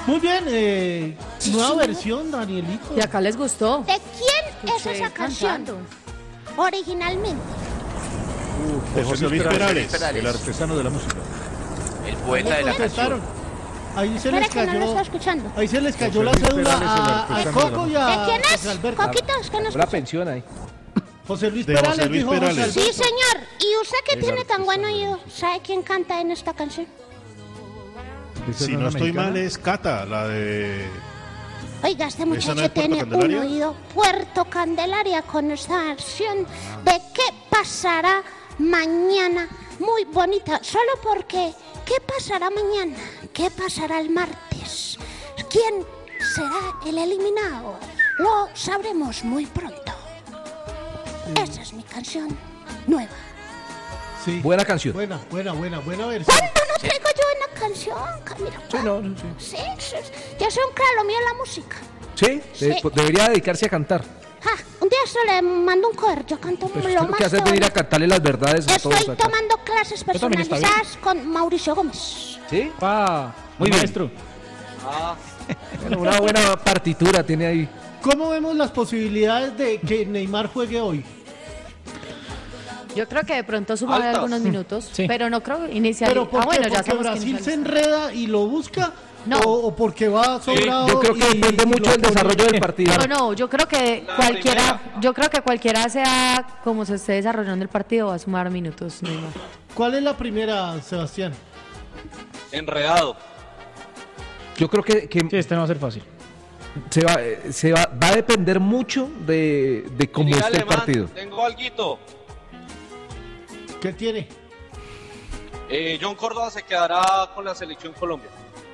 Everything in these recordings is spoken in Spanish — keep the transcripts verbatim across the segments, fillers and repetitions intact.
Muy bien, eh, nueva versión, Danielito. Y acá les gustó. ¿De quién es Escuché esa canción? cantando. Originalmente. Uh, de José Luis Perales, el artesano de la música. El poeta de la Contestaron. canción. Ahí se Espera les que no lo cayó, estoy escuchando. ahí se les cayó José la Luis cédula Perales, el a, a artesano de Coco la y a ¿De quién José es? Alberto. Coquito, es que no La escucho. pensión ahí. José Luis De Perales José Luis dijo José Perales. Alberto. Sí, señor. ¿Y usted que El tiene tan buen artesano de la oído? ¿Sabe quién canta en esta canción? Si no estoy mal, es Cata, la de... Oiga, este ¿Esa no muchacho es Puerto tiene un Candelaria? oído Puerto Candelaria con esta versión de qué pasará mañana. Muy bonita, solo porque ¿qué pasará mañana? ¿Qué pasará el martes? ¿Quién será el eliminado? Lo sabremos muy pronto. Esa es mi canción nueva. Sí. Buena canción. Buena, buena, buena, buena versión. ¿Cuándo no traigo yo una canción, Camilo? Sí, no, no, sí. Sí, sí, sí. Yo soy un claro mío en la música. ¿Sí? Sí. De- debería dedicarse a cantar. Ah, un día se le mando un cover, yo canto Pues lo usted lo más que hace es venir a teórico. cantarle las verdades a todos Estoy acá. tomando clases también está bien. personalizadas con Mauricio Gómez. ¿Sí? Pa, Muy bien. maestro. Bueno, una buena partitura tiene ahí. ¿Cómo vemos las posibilidades de que Neymar juegue hoy? Yo creo que de pronto sumaré Altas. algunos minutos, Sí. pero no creo iniciar. ¿Pero por ah, qué? bueno, ya ¿Porque sabemos que Brasil no se enreda y lo busca? No. ¿O, o porque va sobrado? Yo creo que y- depende y mucho lo del pone- desarrollo del partido. No, no, yo creo que La cualquiera, primera. yo creo que cualquiera sea como se esté desarrollando el partido va a sumar minutos. Neymar. ¿Cuál es la primera, Sebastián? Enredado. Yo creo que, que Sí, este no va a ser fácil. se, va, se va, va a depender mucho de, de cómo Liga esté el Alemán, partido. Tengo alguito. ¿Qué tiene? Eh, John Córdoba se quedará con la selección Colombia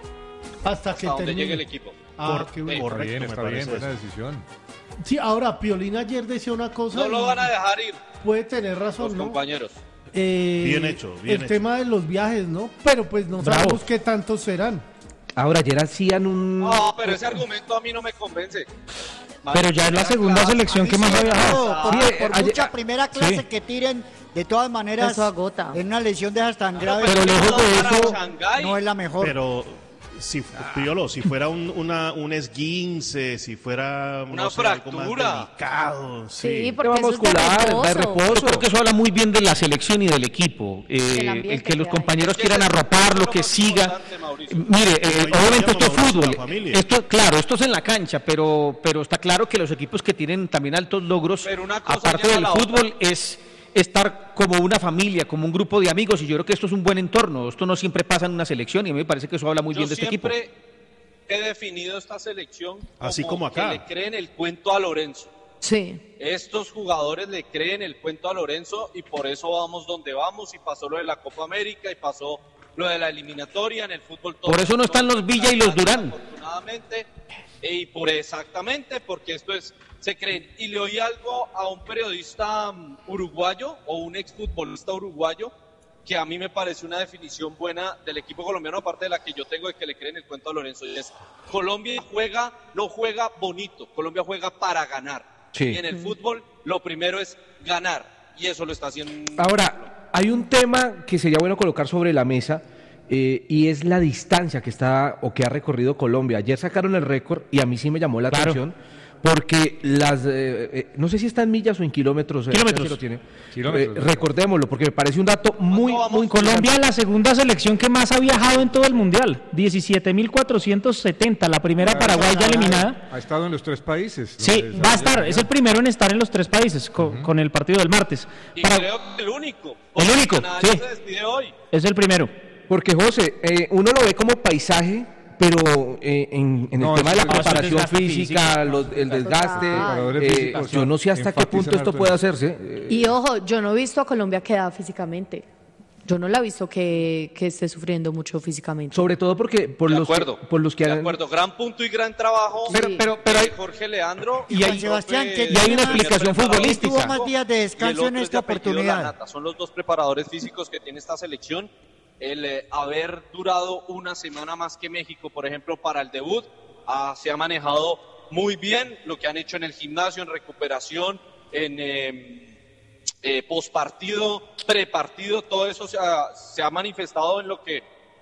Hasta que hasta donde termine. llegue el equipo. Ah, qué bueno. Correcto, bien, me está bien, parece buena eso. decisión. Sí, ahora, Piolín ayer decía una cosa No y lo van a dejar ir puede tener los razón, ¿no? compañeros. Eh, Bien hecho, bien El hecho. tema de los viajes, ¿no? Pero pues no Bravo. sabemos qué tantos serán. Ahora, ayer hacían un... No, pero ese argumento a mí no me convence. Pero ya es la segunda selección que más ha viajado. No, por, Sí, por ayer- mucha primera clase sí. que tiren, de todas maneras, Eso agota. en una lesión de esas tan graves, pero lejos de eso, Shanghái. no es la mejor. Pero, si, Piolo, si fuera un, una, un esguince, si fuera Una no sé, algo fractura. más delicado, sí. Sí, porque tema eso es de muscular, de reposo. reposo. Yo creo que eso habla muy bien de la selección y del equipo. Eh, Del ambiente el que los que hay. compañeros Es que quieran eso es arroparlo, lo que más siga. importante, Mauricio. Mire, eh, Como yo obviamente llamo esto es Mauricio, fútbol. la familia. Esto, claro, esto es en la cancha, pero, pero está claro que los equipos que tienen también altos logros, Pero una cosa aparte lleva a del la fútbol, otra. es estar como una familia, como un grupo de amigos, y yo creo que esto es un buen entorno. Esto no siempre pasa en una selección, y a mí me parece que eso habla muy Yo bien de este equipo. siempre he definido esta selección como, Así como acá. que le creen el cuento a Lorenzo. Sí. Estos jugadores le creen el cuento a Lorenzo y por eso vamos donde vamos y pasó lo de la Copa América y pasó lo de la eliminatoria en el fútbol. todo- Por eso no están los Villa y los Durán. Afortunadamente, y por exactamente porque esto es, se creen. Y le oí algo a un periodista um, uruguayo o un exfutbolista uruguayo que a mí me parece una definición buena del equipo colombiano, aparte de la que yo tengo de que le creen el cuento a Lorenzo, y es, Colombia juega, no juega bonito, Colombia juega para ganar. Sí. Y en el fútbol lo primero es ganar, y eso lo está haciendo. Ahora, hay un tema que sería bueno colocar sobre la mesa eh, y es la distancia que está o que ha recorrido Colombia. Ayer sacaron el récord y a mí sí me llamó la Claro. atención porque las, eh, eh, no sé si está en millas o en kilómetros. eh, Kilómetros. ya se lo tiene. Kilómetros, Eh, recordémoslo porque me parece un dato muy, vamos? muy Colombia es la segunda selección que más ha viajado en todo el mundial. diecisiete mil cuatrocientos setenta. La primera Paraguay ya eliminada. Ha estado en los tres países. ¿no? Sí, Desde va a ayer, estar. ¿no? Es el primero en estar en los tres países co- con el partido del martes. Y Para- creo que el único. El único, porque nadie sí. se despide hoy. Es el primero. Porque, José, eh, uno lo ve como paisaje, pero eh, en, en el No, tema de la eso es- preparación desgaste física, físico. los- el desgaste, Preparadores eh, físicos yo no sé hasta qué punto enfatizan esto harto puede en- hacerse. eh, Y ojo, yo no he visto a Colombia quedada físicamente. Yo no la he visto que, que esté sufriendo mucho físicamente. Sobre todo porque por De los, acuerdo. que, por los que de han- acuerdo, gran punto y gran trabajo. Pero- pero- pero hay- de Jorge Leandro y Juan hay- Sebastián, profe- ¿qué y hay una tiene- explicación preparador futbolística. Tuvo más días de y el descanso otro en es de esta apellido oportunidad. Lanata. Son los dos preparadores físicos que tiene esta selección. El eh, haber durado una semana más que México, por ejemplo, para el debut, ah, se ha manejado muy bien lo que han hecho en el gimnasio, en recuperación, en eh, eh, postpartido, prepartido, todo eso se ha, se ha manifestado en lo que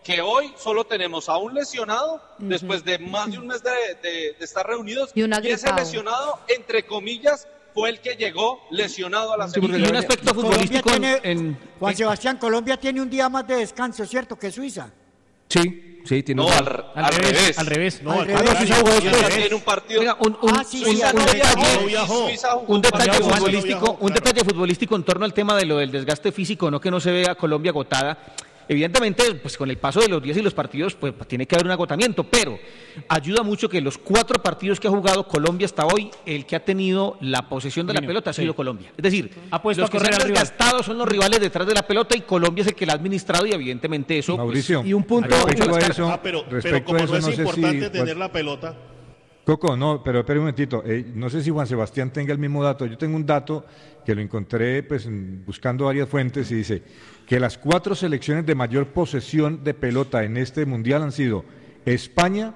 que hoy solo tenemos a un lesionado uh-huh. después de más de un mes de, de, de estar reunidos y, y ese lesionado, entre comillas, fue el que llegó lesionado a la selección. Y un aspecto futbolístico tiene, en, Juan en, Sebastián, Colombia tiene un día más de descanso, ¿cierto? Que Suiza. Sí, sí, tiene no, un... al, al, al revés, revés. Al revés. No, al al revés. revés. Ah, no, Suiza tiene un partido. Mira, un, un, ah, sí, un, sí, un, no detalle, viajó, un detalle viajó, futbolístico, viajó, un claro. detalle futbolístico en torno al tema de lo del desgaste físico, no que no se vea a Colombia agotada. Evidentemente, pues con el paso de los días y los partidos, pues tiene que haber un agotamiento, pero ayuda mucho que los cuatro partidos que ha jugado Colombia hasta hoy, el que ha tenido la posesión de la pelota ha sido sí. Colombia. Es decir, ha puesto los a que se correr han desgastado son los rivales detrás de la pelota y Colombia es el que la ha administrado y evidentemente eso... Mauricio, pues, y un punto... respecto a eso, ah, pero, respecto pero como a eso, no es no sé importante si, tener la pelota... Coco, no, pero espera un momentito, eh, no sé si Juan Sebastián tenga el mismo dato, yo tengo un dato que lo encontré pues buscando varias fuentes y dice que las cuatro selecciones de mayor posesión de pelota en este mundial han sido España,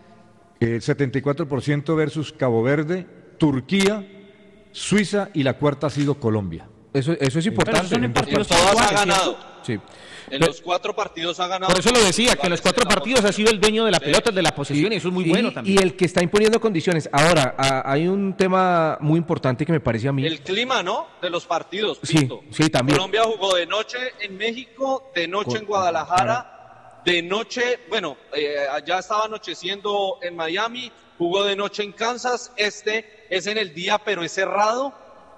el setenta y cuatro por ciento versus Cabo Verde, Turquía, Suiza y la cuarta ha sido Colombia. Eso, eso es importante. Son en partidos todas ha ganado. Sí. En los cuatro partidos ha ganado. Por eso lo decía, que en los cuatro partidos ha sido el dueño de la pelota, de la posesión, y, y eso es muy y, bueno también. Y el que está imponiendo condiciones. Ahora, a, hay un tema muy importante que me parece a mí. El clima, ¿no? De los partidos. Sí, Pito. sí, también. Colombia jugó de noche en México, de noche Con, en Guadalajara, de noche, bueno, eh, allá estaba anocheciendo en Miami, jugó de noche en Kansas, este es en el día, pero es cerrado.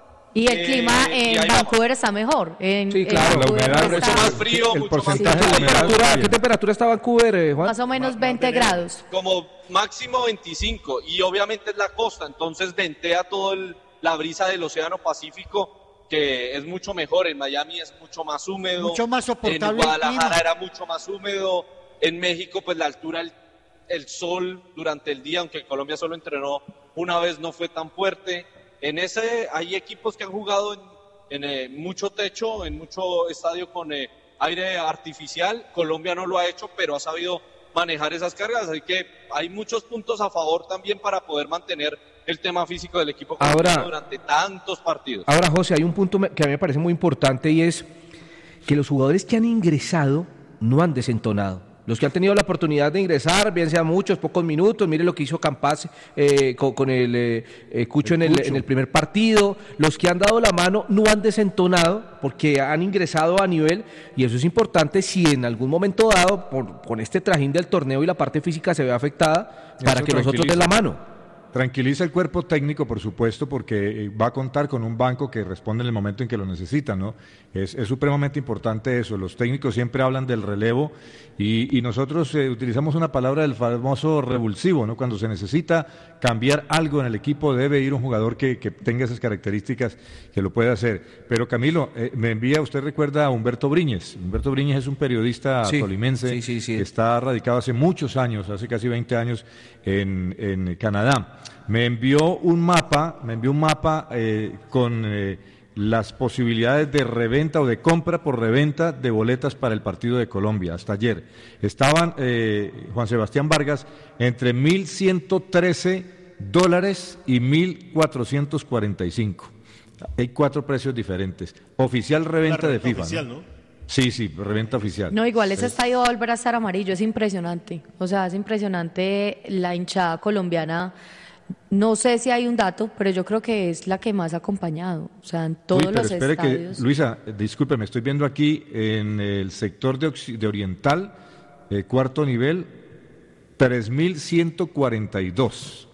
Y el Eh, clima y en ahí Vancouver vamos. está mejor. En, Sí, en claro, la Vancouver humedad, está mucho más frío, el mucho porcentaje más de ¿Qué humedad temperatura, bien. ¿Qué temperatura está Vancouver, eh, Juan? más o menos veinte grados. como máximo veinticinco, y obviamente es la costa, entonces ventea todo el, la brisa del Océano Pacífico, que es mucho mejor. En Miami es mucho más húmedo, Mucho más soportable en el Guadalajara clima. era mucho más húmedo, en México pues la altura, el, el sol durante el día, aunque Colombia solo entrenó una vez, no fue tan fuerte. En ese hay equipos que han jugado en, en eh, mucho techo, en mucho estadio con eh, aire artificial. Colombia no lo ha hecho, pero ha sabido manejar esas cargas, así que hay muchos puntos a favor también para poder mantener el tema físico del equipo Ahora, durante tantos partidos. Ahora, José, hay un punto que a mí me parece muy importante y es que los jugadores que han ingresado no han desentonado. Los que han tenido la oportunidad de ingresar, bien sea muchos, pocos minutos, mire lo que hizo Campas eh, con, con el eh, eh, Cucho, el en, el, Cucho en el primer partido, los que han dado la mano no han desentonado porque han ingresado a nivel, y eso es importante si en algún momento dado, por, con este trajín del torneo y la parte física se ve afectada, para Eso que nosotros den la mano. Tranquiliza el cuerpo técnico, por supuesto, porque va a contar con un banco que responde en el momento en que lo necesita, ¿no? Es, es supremamente importante eso. Los técnicos siempre hablan del relevo y, y nosotros eh, utilizamos una palabra del famoso revulsivo, ¿no? Cuando se necesita cambiar algo en el equipo, debe ir un jugador que, que tenga esas características, que lo pueda hacer. Pero Camilo, eh, me envía, usted recuerda a Humberto Briñez. Humberto Briñez es un periodista Sí, tolimense sí, sí, sí. que está radicado hace muchos años, hace casi veinte años en, en Canadá. Me envió un mapa, me envió un mapa eh, con eh, las posibilidades de reventa o de compra por reventa de boletas para el partido de Colombia hasta ayer. Estaban, eh, Juan Sebastián Vargas, entre mil ciento trece dólares y mil cuatrocientos cuarenta y cinco. Hay cuatro precios diferentes. Oficial reventa, La de reventa FIFA. oficial, ¿no? ¿no? Sí, sí, reventa oficial. No, igual ese Es- estadio va a volver a estar amarillo, es impresionante. O sea, es impresionante la hinchada colombiana. No sé si hay un dato, pero yo creo que es la que más ha acompañado. O sea, en todos Uy, pero los espere estadios. que, Luisa, eh, discúlpeme, estoy viendo aquí en el sector de, Occ- de Oriental, eh, cuarto nivel, tres mil ciento cuarenta y dos.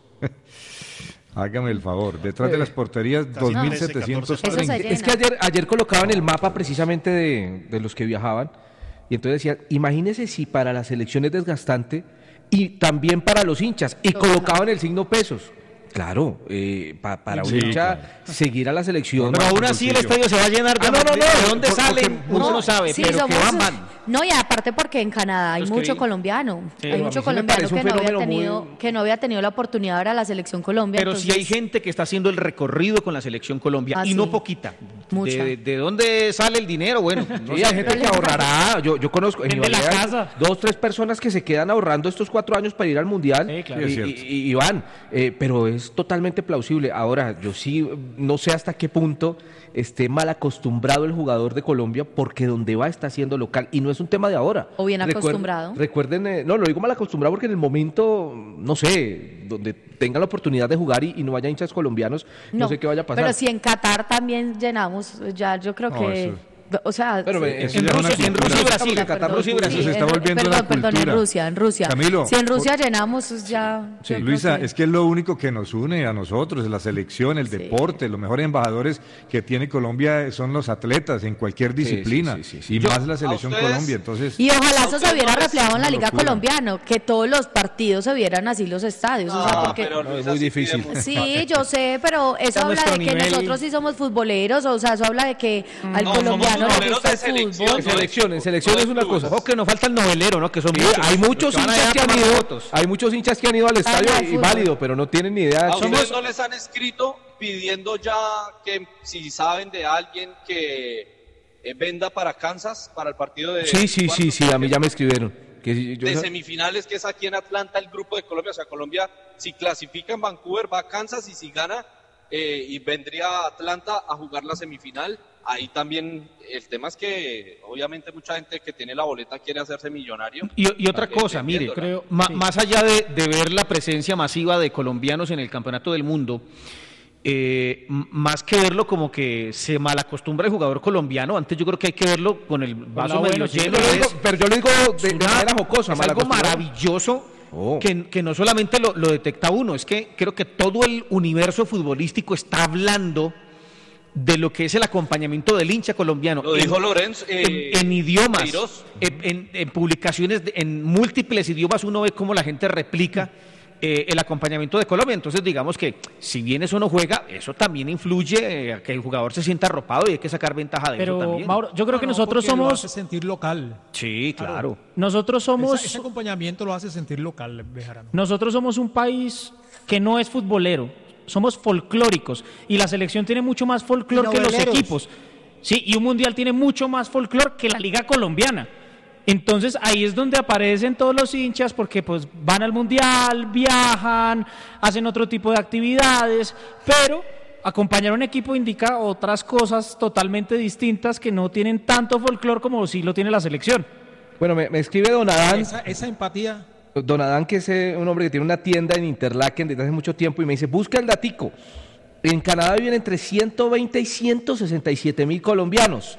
Hágame el favor, detrás de las porterías, Casi dos mil trece, setecientos Eso treinta. se Es que ayer, ayer colocaban el mapa precisamente de, de los que viajaban y entonces decían, imagínense si para la selección es desgastante y también para los hinchas, y Total. colocaban el signo pesos. Claro, eh, pa- para un Sí, hincha claro. seguir a la selección. Pero aún así el estadio se va a llenar de, Ah, no, no, de- no, de dónde porque- salen, uno no sabe, sí, pero que somos- van, van. No, y aparte porque en Canadá hay Los que mucho vi. colombiano. Sí, hay a mí mucho sí me colombiano parece un que no, había fenómeno tenido, muy- que no había tenido la oportunidad de ver a la selección Colombia. Pero sí entonces- hay gente que está haciendo el recorrido con la selección Colombia, Ah, y no sí. poquita. Mucha. ¿De, de dónde sale el dinero? Bueno, no Sí, sé, hay gente que ahorrará. Yo, yo conozco en Vende la Ibagué hay casa. dos, tres personas que se quedan ahorrando estos cuatro años para ir al Mundial. Sí, claro. y, Es cierto. y- y- y van. Eh, pero es totalmente plausible. Ahora, yo sí no sé hasta qué punto esté mal acostumbrado el jugador de Colombia, porque donde va está siendo local. Y no es un tema de ahora. O bien Recuer- acostumbrado. Recuerden, eh, no, lo digo mal acostumbrado porque en el momento, no sé, donde tenga la oportunidad de jugar y, y no haya hinchas colombianos, no, sé qué vaya a pasar. Pero si en Qatar también llenamos, ya yo creo No, que... eso- O sea, Pero, sí. eh, Eso en ya es una Rusia, en cultura. Rusia y Brasil, Perdón, en Qatar, Rusia y sí, Brasil. se está en- volviendo perdón, una perdón, en cultura. Rusia, en Rusia. Camilo, si en Rusia por- llenamos, ya... Sí, yo creo Luisa, que- es que es lo único que nos une a nosotros, la selección, el Sí. deporte, los mejores embajadores que tiene Colombia son los atletas en cualquier Sí, sí, disciplina, sí, sí, sí. y Yo- más la selección a ustedes- Colombia, entonces... Y ojalá ¿A eso se ustedes viera no les- reflejado en la una Liga locura. Colombiana, que todos los partidos se vieran así los estadios. o sea, Ah, porque... pero No, es Luisa muy sí difícil. pide mucho. Sí, yo sé, pero eso A habla nuestro de que nivel- nosotros sí somos futboleros, o sea, eso habla de que al No, colombiano somos le futboleros gusta de el selección, fútbol. En selección, en selección es una cosa. Ojo que nos falta el novelero, ¿no? Que son Sí, muchos. hay muchos Los que van hinchas allá que a han tomar ido, fotos. hay muchos hinchas que han ido al estadio al y fútbol. válido, pero no tienen ni idea. ¿A Somos- ustedes no les han escrito pidiendo ya que si saben de alguien que eh, venda para Kansas, para el partido de... Sí, sí, sí, cuartos? sí, a mí ya me escribieron. Que si- yo- De semifinales, que es aquí en Atlanta, el grupo de Colombia. O sea, Colombia, si clasifica en Vancouver, va a Kansas, y si gana, eh, y vendría a Atlanta a jugar la semifinal. Ahí también el tema es que, obviamente, mucha gente que tiene la boleta quiere hacerse millonario. Y, y otra También cosa, mire, vendiéndola. creo- ma- sí. más allá de, de ver la presencia masiva de colombianos en el Campeonato del Mundo, eh, m- más que verlo como que se malacostumbra el jugador colombiano, antes yo creo que hay que verlo con el vaso lado medio bueno, sí, lleno. Yo lo es- digo- pero yo lo digo de, de una- manera jocosa. es algo malacostumbrado. maravilloso Oh. que, que no solamente lo, lo detecta uno, es que creo que todo el universo futbolístico está hablando de lo que es el acompañamiento del hincha colombiano. Lo En- dijo Lorenz. eh, en, en idiomas, Queiroz. en, en- en publicaciones, de- en múltiples idiomas uno ve cómo la gente replica eh, el acompañamiento de Colombia. Entonces digamos que si bien eso no juega, eso también influye eh, a que el jugador se sienta arropado y hay que sacar ventaja de Pero, eso también. Mauro, yo creo que No, no, nosotros porque lo somos... hace sentir local. Sí, claro. Nosotros somos... Esa- ese acompañamiento lo hace sentir local, Bejarano. Nosotros somos un país que no es futbolero, somos folclóricos y la selección tiene mucho más folclor Y que los noveleros. equipos. Sí, y un mundial tiene mucho más folclor que la liga colombiana. Entonces ahí es donde aparecen todos los hinchas porque pues van al mundial, viajan, hacen otro tipo de actividades, pero acompañar a un equipo indica otras cosas totalmente distintas que no tienen tanto folclor como sí lo tiene la selección. Bueno, me, me escribe Don Adán. Esa, esa empatía. Don Adán, que es eh, un hombre que tiene una tienda en Interlaken desde hace mucho tiempo, y me dice, busca el datico. En Canadá viven entre ciento veinte y ciento sesenta y siete mil colombianos.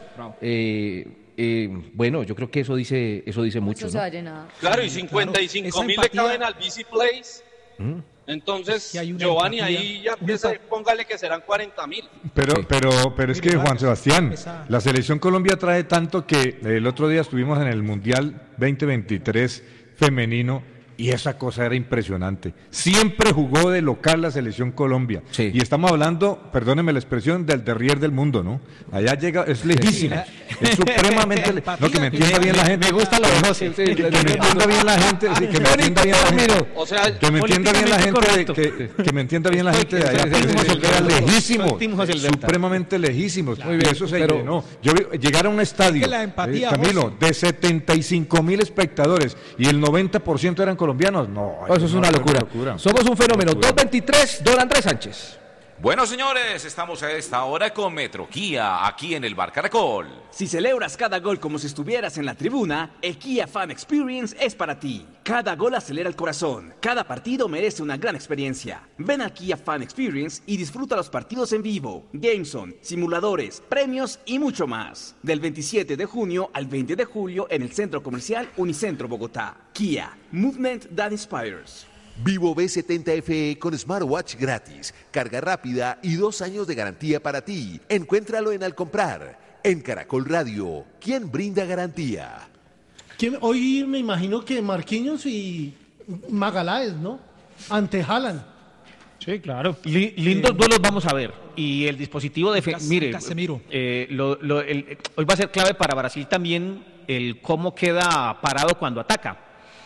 Eh, eh, bueno, yo creo que eso dice eso dice mucho, Eso se ¿no? va a llenar. Claro, y cincuenta y cinco esa mil le empatía- caben al Busy Place. Mm. Entonces, que hay una Giovanni, empatía, ahí ya una empieza, empa- póngale que serán cuarenta mil. Pero, Sí. pero, pero es Mire, que Juan Vargas, Sebastián, esa- la selección Colombia trae tanto que el otro día estuvimos en el Mundial veinte veintitrés femenino y esa cosa era impresionante. Siempre jugó de local la selección Colombia. Sí. Y estamos hablando, perdónenme la expresión, del derrier del mundo, ¿no? Allá llega, es lejísimo. Es supremamente le- No, que me entienda bien la gente. Me gusta lo de José. Sí, Que, que me entienda bien la gente, sí, que me entienda bien la gente. O sea, Que me entienda bien la gente, de, Políticamente que, que me entienda bien la gente de allá. Soy Team Eso José era Alberto. lejísimo, Soy Team José Alberto. supremamente lejísimos. Muy bien, Eso se pero- llenó. Yo vi- llegar a un estadio, Es que la empatía, eh, Camilo, José. de setenta y cinco mil espectadores y el noventa por ciento eran colombianos. No, Eso es no, una fue locura. Somos un fenómeno. Locura. dos veintitrés, Don Andrés Sánchez. Bueno, señores, estamos a esta hora con Metro Kia, aquí en el Bar Caracol. Si celebras cada gol como si estuvieras en la tribuna, el Kia Fan Experience es para ti. Cada gol acelera el corazón, cada partido merece una gran experiencia. Ven al Kia Fan Experience y disfruta los partidos en vivo, Gameson, simuladores, premios y mucho más. Del veintisiete de junio al veinte de julio en el Centro Comercial Unicentro Bogotá. Kia, Movement That Inspires. Vivo B setenta F E con smartwatch gratis, carga rápida y dos años de garantía para ti. Encuéntralo en Al Comprar. En Caracol Radio, ¿quién brinda garantía? ¿Quién- Hoy me imagino que Marquinhos y Magaláes, ¿no? Ante Haaland. Sí, claro. Li- lindos duelos vamos a ver. Y el dispositivo de... Cas- Mire, Casemiro. eh, lo- lo- el- hoy va a ser clave para Brasil también el cómo queda parado cuando ataca.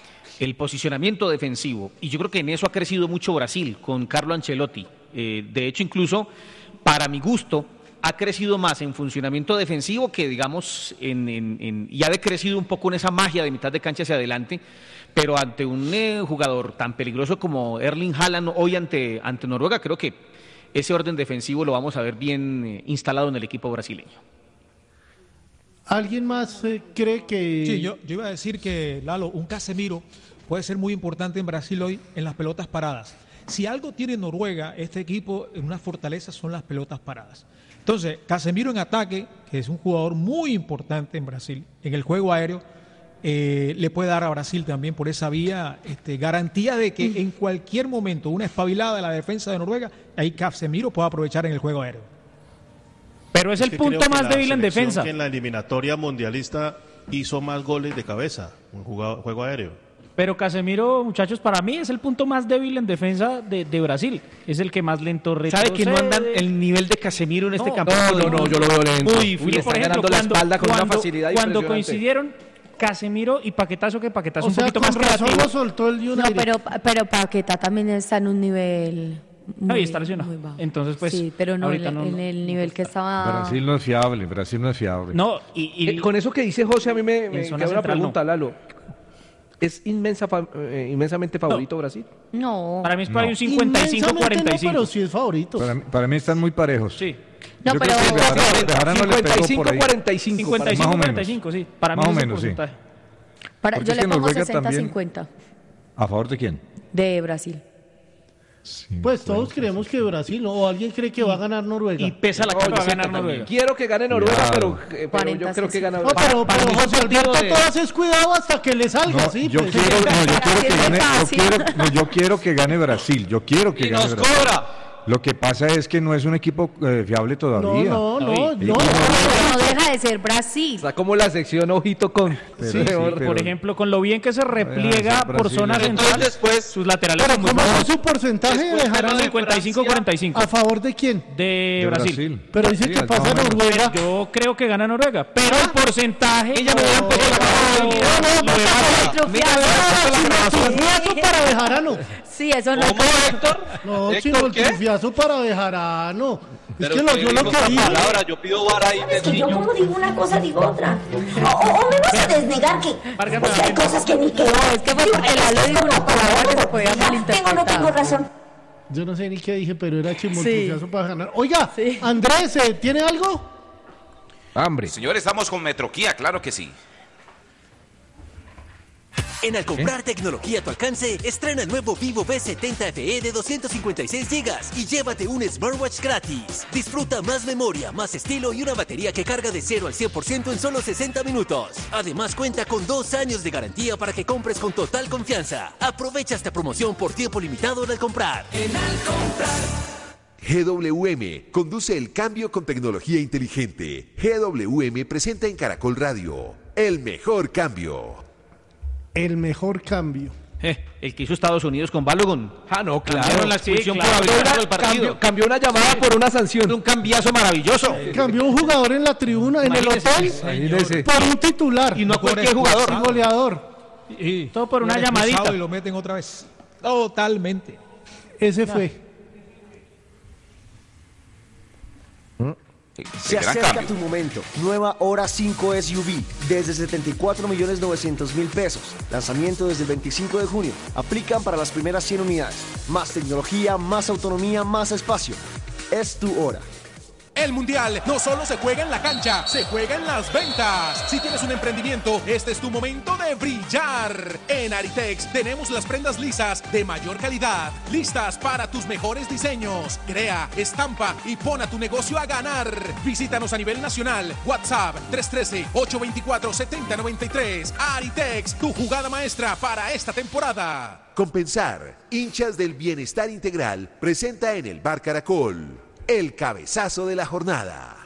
El posicionamiento defensivo. Y yo creo que en eso ha crecido mucho Brasil con Carlo Ancelotti. Eh, de hecho, incluso, para mi gusto, ha crecido más en funcionamiento defensivo que, digamos, en, en, en, y ha decrecido un poco en esa magia de mitad de cancha hacia adelante, pero ante un eh, jugador tan peligroso como Erling Haaland hoy ante, ante Noruega, creo que ese orden defensivo lo vamos a ver bien eh, instalado en el equipo brasileño. ¿Alguien más eh, cree que...? Sí, yo, yo iba a decir que, Lalo, un Casemiro puede ser muy importante en Brasil hoy en las pelotas paradas. Si algo tiene Noruega, este equipo, en una fortaleza son las pelotas paradas. Entonces, Casemiro en ataque, que es un jugador muy importante en Brasil, en el juego aéreo, eh, le puede dar a Brasil también por esa vía este, garantía de que en cualquier momento una espabilada de la defensa de Noruega, ahí Casemiro puede aprovechar en el juego aéreo. Pero es, es el que punto más débil en defensa. Que en la eliminatoria mundialista hizo más goles de cabeza, un jugado, juego aéreo. Pero Casemiro, muchachos, para mí es el punto más débil en defensa de, de Brasil. Es el que más lento retrocede. ¿Sabe que no andan el nivel de Casemiro en este no, campeonato? No, no, no, yo lo veo lento. Muy Uy, le están por ejemplo, ganando la cuando- espalda con cuando- una facilidad Cuando impresionante. coincidieron Casemiro y Paquetazo, que Paquetazo O un sea, poquito con más razón creativo. lo soltó el United. No, pero, pero Paquetá también está en un nivel muy, Ahí está lesionado. muy bajo. Entonces, pues, sí, pero no, en, ahorita no- en el nivel que estaba... Brasil no es fiable, Brasil no es fiable. No, y, y- Eh, con eso que dice José, a mí me, me En zona queda una central, pregunta, Lalo. ¿Es inmensa, fa- eh, inmensamente favorito Brasil? No. para mí es para No. un cincuenta y cinco cuarenta y Inmensamente no, cinco. pero sí es favorito. Para, mí- para mí están muy parejos. Sí. No, Yo pero... creo que Bejarano- Bejarano le pegó por ahí. cincuenta y cinco cuarenta y cinco. cincuenta y Más cinco o menos. cuarenta y cinco, sí. Para mí Más o es el menos, sí. porcentaje. Para, Porque yo es le que pongo Noruega sesenta también- cincuenta ¿A favor de quién? de Brasil. Pues todos creemos que Brasil, ¿no? O alguien cree que va a ganar Noruega. Y pesa la No, que va yo a ganar también Noruega. Quiero que gane Noruega, Cuidado. pero, eh, pero yo creo que gana No, pero, para pero mí es un José Alberto, partido de- tú haces cuidado hasta que le salga, No, sí. yo pues. quiero, no, yo quiero que es gane, yo fácil. quiero, no, yo quiero que gane Brasil, yo quiero que ¡Y gane nos Brasil. cobra! Lo que pasa es que no es un equipo eh, fiable No, todavía. no, no, No, y- no. Pero no deja de ser Brasil. Está como la sección ojito con... Pero Sí, sí, por- pero- Por ejemplo, con lo bien que se Eso repliega es por Brasil. zona Entonces, central, después- sus laterales Pero son muy ¿cómo buenos. fue su porcentaje de Después dejar fueron a- cincuenta y cinco cuarenta y cinco a favor de quién? de de Brasil. Pero dice Sí, que más pasa o menos. Noruega. Yo creo que gana Noruega, pero el porcentaje... Ella me da un poco la No, mano. no, no, Nuestro fiasco. Trufiazo para Bejarano. Sí, eso no ¿Cómo, Héctor? No, ¿Héctor chino, el qué? trufiazo para Bejarano. Es Pero que lo, usted yo lo dijo que esa dije. palabra, yo pido vara ahí Es que del yo niño. como digo una cosa, digo otra. O, o- o me vas a desnegar que, pues, que hay cosas que ni que Es que fue porque Lalo dijo una palabra que se podía Tengo o no malinterpretar. tengo razón. Yo no sé ni qué dije, pero era chimo, el Sí. trufiazo para ganar. Oiga, Sí. Andrés, ¿eh, ¿tiene algo? Hambre. Señores, estamos con Metroquía, claro que sí. En Al comprar tecnología a tu alcance, estrena el nuevo Vivo V setenta F E de doscientos cincuenta y seis gigas y llévate un smartwatch gratis. Disfruta más memoria, más estilo y una batería que carga de cero al cien por ciento en solo sesenta minutos. Además cuenta con dos años de garantía para que compres con total confianza. Aprovecha esta promoción por tiempo limitado en Al comprar. En Al comprar. G W M conduce el cambio con tecnología inteligente. G W M presenta en Caracol Radio el mejor cambio. El mejor cambio. Eh, el que hizo Estados Unidos con Balogun. Ah, no, Cambiaron claro. la expulsión Sí, por claro. arbitrar el Cambió, partido. cambió una llamada por una sanción. Un cambiazo maravilloso. Cambió un jugador en la tribuna, en el Imagínese. hotel, Imagínese. por un titular. Y no cualquier jugador. Y goleador. Y, Todo por una fuera expulsado llamadita. Y lo meten otra vez. Totalmente. Ese fue. Se El gran acerca cambio. tu momento. Nueva Hora cinco S U V desde setenta y cuatro millones novecientos mil pesos. Lanzamiento desde el veinticinco de junio. Aplican para las primeras cien unidades. Más tecnología, más autonomía, más espacio. Es tu hora. El Mundial no solo se juega en la cancha, se juega en las ventas. Si tienes un emprendimiento, este es tu momento de brillar. En Aritex tenemos las prendas lisas de mayor calidad, listas para tus mejores diseños. Crea, estampa y pon a tu negocio a ganar. Visítanos a nivel nacional. WhatsApp tres uno tres, ocho dos cuatro, siete cero nueve tres. Aritex, tu jugada maestra para esta temporada. Compensar, hinchas del bienestar integral, presenta en el Bar Caracol el cabezazo de la jornada.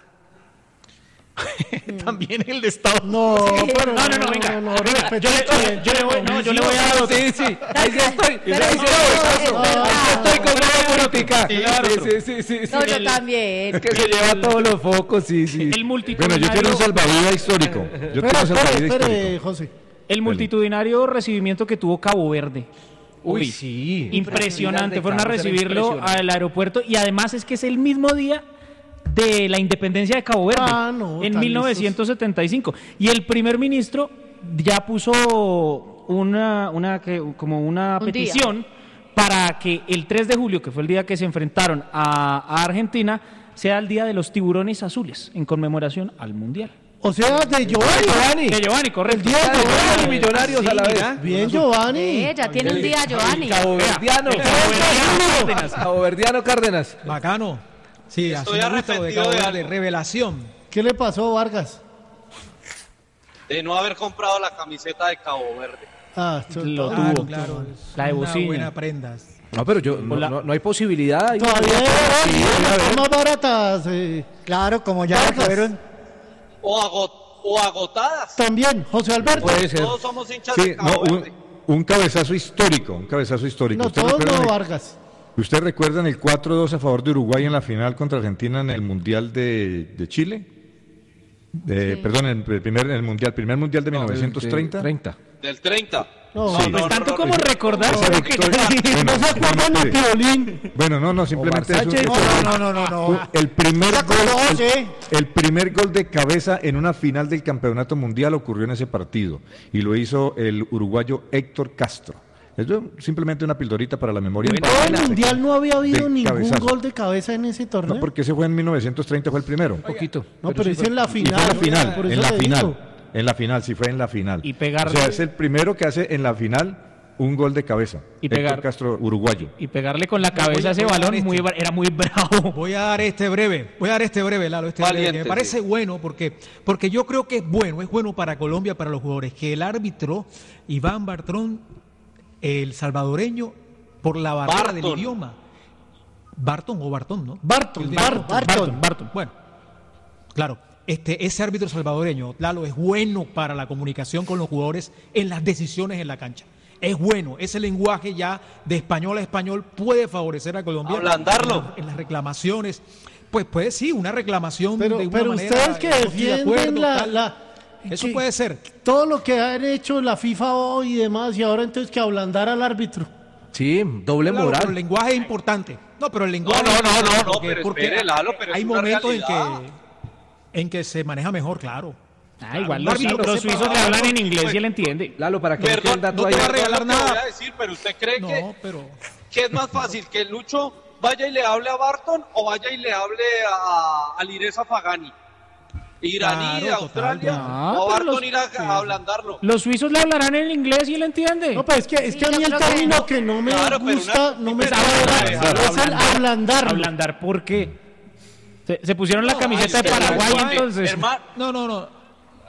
También el de Estado. No, pero No, no, no, venga. no, respete Yo le, yo le voy, no, yo le voy a dar otro. Sí, sí. Ahí sí estoy. Pero Ahí sí no, estoy. es verdad. Estoy con una política. Claro. Sí, sí, sí, sí. No, yo El- también. Es que se lleva todos los focos, sí, sí. El Bueno, multitudinario, yo quiero un salvavidas histórico. Yo quiero Espera, un espere, salvavidas espere, histórico. José. el multitudinario recibimiento que tuvo Cabo Verde. Uy, sí. Impresionante. Impresionante, Fueron a Carlos, era recibirlo impresionante. al aeropuerto y además es que es el mismo día de la independencia de Cabo Verde Ah, no, en tan mil novecientos setenta y cinco. Y el primer ministro ya puso una, una que, como una Un petición para que el tres de julio, que fue el día que se enfrentaron a, a Argentina, sea el día de los tiburones azules, en conmemoración al Mundial. O sea, de Giovanni. De Giovanni, correcto. El día de Giovanni. Millonarios a la vez. Bien, Giovanni. Eh, ya tiene un día Giovanni. Caboverdiano. Cárdenas. Caboverdiano Cárdenas. Bacano. Sí, así Estoy me gusta lo de arrepentido Cabo de Verde, algo. revelación. ¿Qué le pasó, Vargas? De no haber comprado la camiseta de Cabo Verde. Ah, esto- Lo Claro, tuvo. claro. es La de una Bocina. buena prenda. No, pero yo, no, Hola. no, no hay posibilidad. Todavía Sí, a ver. son más baratas. eh. Claro, como ya Vargas. fueron. O, agot- o agotadas. También, José Alberto. Puede ser. Todos somos hinchas Sí, de Cabo no, un, Verde. un cabezazo histórico, un cabezazo histórico. No, ¿Usted todos recuerda no, el- Vargas. ¿Usted recuerdan el cuatro dos a favor de Uruguay en la final contra Argentina en el Mundial de, de Chile? De- Perdón, en el primer en el Mundial, primer Mundial de mil novecientos treinta. treinta. Del treinta. No, Sí. Pues tanto como recordar. Esa creo que- victoria- bueno, No se acuerdan no, de Piolín. Bueno, no, no, simplemente Omar eso- Sánchez. eso- No, no, no, no, no. El primer, Ya gol, conoce. el, el primer gol de cabeza en una final del Campeonato Mundial ocurrió en ese partido y lo hizo el uruguayo Héctor Castro. Es simplemente una pildorita para la memoria. En todo el mundial no había habido de ningún cabezazo. gol de cabeza en ese torneo. No, porque ese fue en mil novecientos treinta, fue el primero. Un poquito. No, pero sí es fue- en la Y fue final. en la final, por en eso la le final. digo. En la final, sí fue en la final. Y pegar- O sea, es el primero que hace en la final un gol de cabeza. Y Héctor pegar- Castro, uruguayo. Y pegarle con la cabeza a ese voy a dar balón este. muy, bra- era muy bravo. Voy a dar este breve, voy a dar este breve, Lalo, este breve, que Valiente, me parece sí. bueno porque, porque yo creo que es bueno, es bueno para Colombia, para los jugadores, que el árbitro Iván Bartrón, el salvadoreño, por la barrera del Barton. idioma. Barton o Bartón, ¿no? Barton, Yo digo Barton, Barton, Barton. Bueno, claro, este, ese árbitro salvadoreño, Lalo, es bueno para la comunicación con los jugadores en las decisiones en la cancha. Es bueno, ese lenguaje ya de español a español puede favorecer a Colombia. Ablandarlo. En, la- en las reclamaciones. Pues puede sí, una reclamación Pero, de una pero manera. ustedes que eh, no estoy de defienden acuerdo, la, tal. la- Eso que- puede ser. todo lo que han hecho la FIFA hoy y demás, y ahora entonces que ablandar al árbitro. Sí, doble Claro, moral. pero el lenguaje es importante. No, pero el lenguaje. No, no, es no, importante no, no, porque- pero porque espere, Lalo, pero es hay una momentos en realidad. que, en que se maneja mejor, claro. Ah, igual Un los, árbitro que los sepa- suizos le hablan en inglés y él entiende. Lalo, para que no quede Perdón, el dato no ahí. te va a Perdón regalar lo que nada. voy a decir, pero ¿usted cree que, No, pero. que es más fácil que el Lucho vaya y le hable a Barton o vaya y le hable a, a Lireza Fagani? Iraní, Claro, de Australia, total, claro. o a Ah, pero Barton los- ir a, a ablandarlo. Los suizos le hablarán en inglés y él entiende. No, pues es que, es Sí, que a yo mí el creo que término no. que no me Claro, pero gusta, una- no me pero sabe ablandar, es el ablandarlo. Ablandar, ¿por qué? Se, se pusieron la No, camiseta ay, de sí, Paraguay, hermano, entonces. hermano, No, no, no.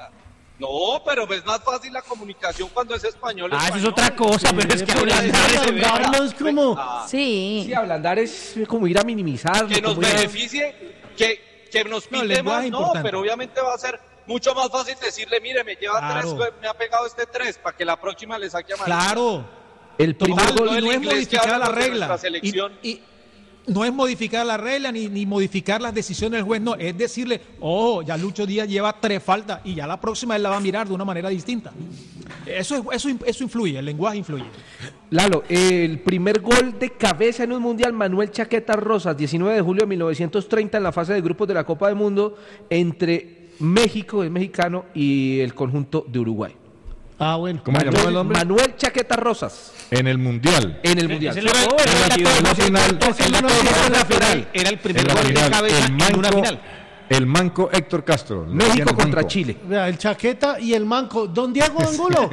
no, pero es más fácil la comunicación cuando es español. Ah, eso es español. otra cosa, pero es que pero ablandar es que es de ablandarlo es como... Ah, Sí. Sí, ablandar es como ir a minimizar. que nos como ir a- beneficie, que, que nos No, el pinte lenguaje más, es no, importante. pero obviamente va a ser mucho más fácil decirle, mire, me lleva Claro. tres, me ha pegado este tres, para que la próxima le saque amarilla. Claro. El primer Total, gol. no y el no es inglés que modificar hablan la los de regla. nuestra selección. Y, y no es modificar la regla ni, ni modificar las decisiones del juez, no, es decirle, oh, ya Lucho Díaz lleva tres faltas y ya la próxima él la va a mirar de una manera distinta. Eso, es, eso, eso influye, el lenguaje influye. Lalo, el primer gol de cabeza en un mundial, Manuel Chaqueta Rosas, diecinueve de julio de mil novecientos treinta, en la fase de grupos de la Copa del Mundo, entre México, el mexicano, y el conjunto de Uruguay. Ah, bueno. ¿Cómo se llamaba el nombre? Manuel Chaqueta Rosas, En el Mundial. en el mundial. Ese le robó, En la, era el en la dato- final. el dato de la final. Era el primer En la gol de final, cabeza el en una manco- final. El manco Héctor Castro. Le decían México el contra manco. Chile. Vea, el Chaqueta y el Manco. Don Diego Angulo.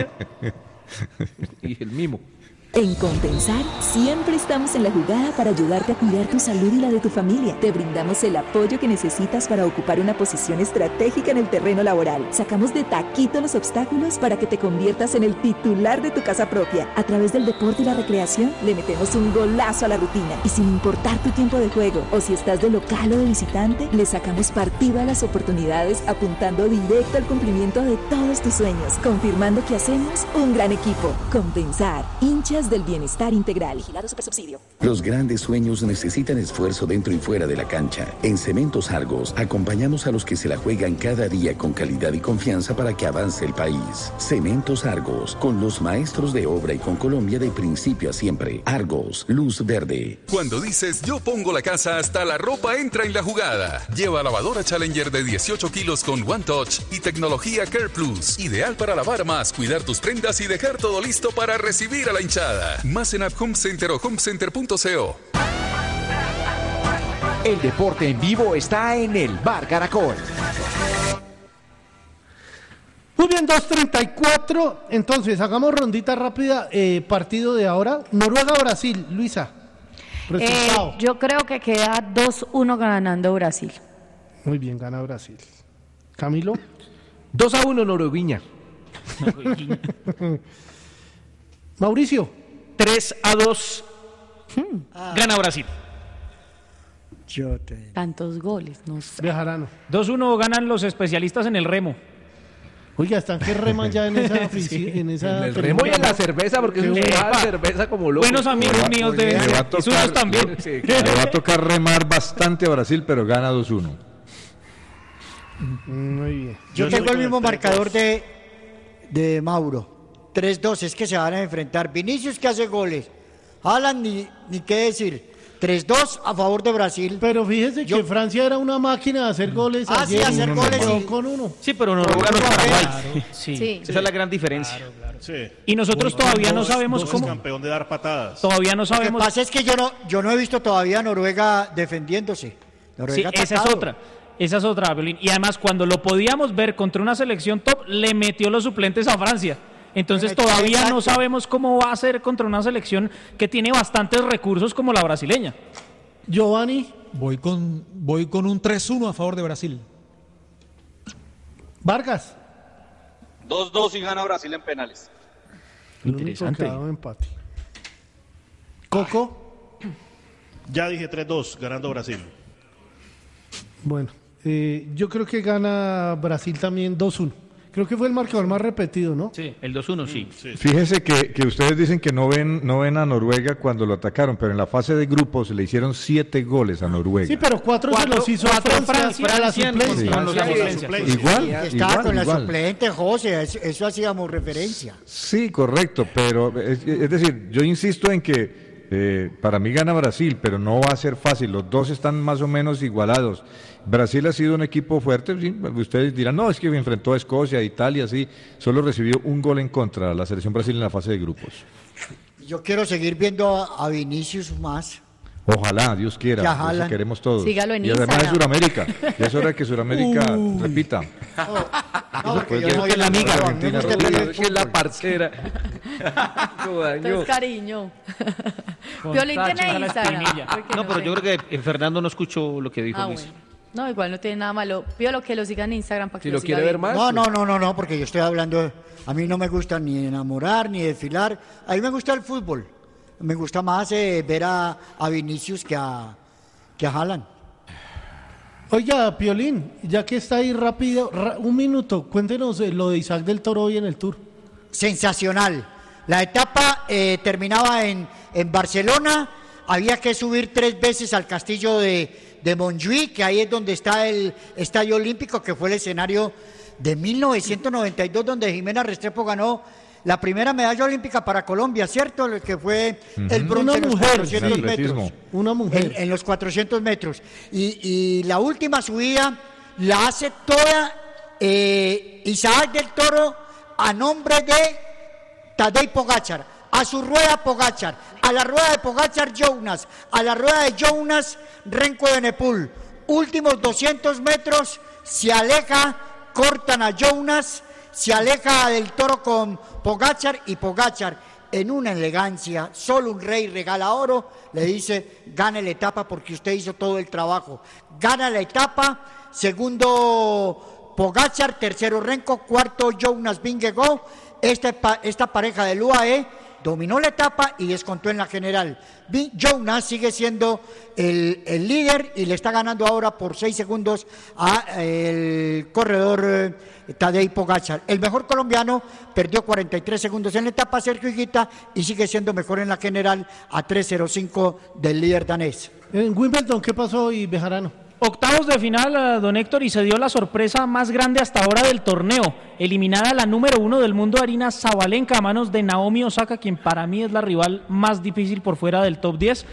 Y el mimo. En Compensar siempre estamos en la jugada para ayudarte a cuidar tu salud y la de tu familia. Te brindamos el apoyo que necesitas para ocupar una posición estratégica en el terreno laboral. Sacamos de taquito los obstáculos para que te conviertas en el titular de tu casa propia. A través del deporte y la recreación le metemos un golazo a la rutina. Y sin importar tu tiempo de juego o si estás de local o de visitante, le sacamos partido a las oportunidades apuntando directo al cumplimiento de todos tus sueños, confirmando que hacemos un gran equipo. Compensar, hinchas Somos del bienestar integral. Vigilado Supersubsidio. Los grandes sueños necesitan esfuerzo dentro y fuera de la cancha. En Cementos Argos acompañamos a los que se la juegan cada día con calidad y confianza para que avance el país. Cementos Argos, con los maestros de obra y con Colombia de principio a siempre. Argos, luz verde. Cuando dices yo pongo la casa, hasta la ropa entra en la jugada. Lleva lavadora Challenger de dieciocho kilos con One Touch y tecnología Care Plus. Ideal para lavar más, cuidar tus prendas y dejar todo listo para recibir a la hinchada. Más en App Home Center o homecenter punto co. El deporte en vivo está en el Bar Caracol. Muy bien, dos treinta y cuatro. Entonces, hagamos rondita rápida. Eh, partido de ahora. Noruega-Brasil. Luisa. Eh, yo creo que queda dos uno ganando Brasil. Muy bien, gana Brasil. Camilo. dos a uno Norueguiña. Mauricio. tres a dos Ah. Gana Brasil. Yo te... Tantos goles, no sé. Bejarano. dos uno ganan los especialistas en el remo. Oiga, están que reman ya en esa oficina. En, esa En el remo y en la cerveza, porque es un Epa. cerveza como loco. Buenos amigos míos de Le va a y suyos tocar, también. le, le va a tocar remar bastante a Brasil, pero gana dos uno. Muy bien. Yo, Yo tengo soy el mismo con el marcador de, de Mauro. tres dos, es que se van a enfrentar. Vinicius que hace goles. Haaland ni, ni qué decir. tres dos a favor de Brasil. Pero fíjese Yo- que Francia era una máquina de hacer goles. Ah, sí, ayer, hacer y goles, quedó sí. con uno. Sí, pero Noruega no es Paraguay. Sí. Sí. Esa es la gran diferencia. Sí. Y nosotros todavía no sabemos Dos es cómo. campeón de dar patadas. Todavía no Lo que sabemos. pasa es que yo no, yo no he visto todavía a Noruega defendiéndose. Sí, Noruega esa es atacado. otra. Esa es otra, Violín. Y además, cuando lo podíamos ver contra una selección top, le metió los suplentes a Francia. Entonces, Le metió, todavía no exacto. sabemos cómo va a ser contra una selección que tiene bastantes recursos como la brasileña. Giovanni. Voy con, voy con un tres uno a favor de Brasil. Vargas. dos dos y gana Brasil en penales. El único Interesante. que ha dado empate. Coco. Ya dije tres dos, ganando Brasil. Bueno, eh, yo creo que gana Brasil también dos uno. Creo que fue el marcador más repetido, ¿no? Sí, el dos uno sí. Fíjese que, que ustedes dicen que no ven, no ven a Noruega cuando lo atacaron, pero en la fase de grupos le hicieron siete goles a Noruega. Sí, pero cuatro, se los hizo a cuatro Francia, Francia, a la Francia, suplencia. con los Sí. suplentes. Igual, Estaba igual, con la igual. suplente, José, eso, eso hacíamos referencia. Sí, correcto, pero es, es decir, yo insisto en que eh, para mí gana Brasil, pero no va a ser fácil, los dos están más o menos igualados. Brasil ha sido un equipo fuerte, sí, ustedes dirán, no, es que enfrentó a Escocia, a Italia, sí, solo recibió un gol en contra la selección Brasil en la fase de grupos. Yo quiero seguir viendo a, a Vinicius más. Ojalá, Dios quiera, Ya eso jalan. queremos todos. Sígalo en y además de Instagram. Suramérica, ya es hora de que Suramérica Uy. repita. No, porque yo Pues, no voy que a la amiga a mí me Argentina, gusta el Rodrigo, fútbol. que es la parcera. Lo dañó. Entonces, cariño. Con Violín Tachi tiene a la Instagram. espinilla. porque No, pero sé. yo creo que eh, Fernando no escuchó lo que dijo Ah, Luis. bueno. No, igual no tiene nada malo. Pido que lo sigan en Instagram para que Si lo siga quiere ver viendo. más. No, no, no, no, no, porque yo estoy hablando, a mí no me gusta ni enamorar, ni desfilar, a mí me gusta el fútbol, me gusta más eh, ver a, a Vinicius que a, que a Haaland. Oiga, Piolín, ya que está ahí rápido, ra- un minuto, cuéntenos eh, lo de Isaac del Toro hoy en el Tour. Sensacional. La etapa eh, terminaba en, en Barcelona, había que subir tres veces al castillo de, de Montjuïc, que ahí es donde está el Estadio Olímpico, que fue el escenario de mil novecientos noventa y dos, donde Jimena Restrepo ganó la primera medalla olímpica para Colombia, ¿cierto? El que fue el bronce Una en los mujer, cuatrocientos sí, metros. atletismo. Una mujer. En, en los cuatrocientos metros. Y, y la última subida la hace toda eh, Isaac del Toro a nombre de Tadej Pogačar. A su rueda Pogačar, a la rueda de Pogačar Jonas, a la rueda de Jonas Renko de Nepal. Últimos doscientos metros, se aleja, cortan a Jonas, se aleja del Toro con Pogačar y Pogačar en una elegancia, solo un rey regala oro, le dice, gane la etapa porque usted hizo todo el trabajo. Gana la etapa, segundo Pogačar, tercero Renko, cuarto Jonas Vingegaard. Esta, pa- esta pareja del U A E dominó la etapa y descontó en la general. Vi- Jonas sigue siendo el, el líder y le está ganando ahora por seis segundos a el corredor eh, Tadej Pogačar. El mejor colombiano perdió cuarenta y tres segundos en la etapa, Sergio Higuita, y sigue siendo mejor en la general a tres cero cinco del líder danés. En Wimbledon, ¿qué pasó hoy, Bejarano? Octavos de final, don Héctor, y se dio la sorpresa más grande hasta ahora del torneo. Eliminada la número uno del mundo, Aryna Sabalenka, a manos de Naomi Osaka, quien para mí es la rival más difícil por fuera del top diez.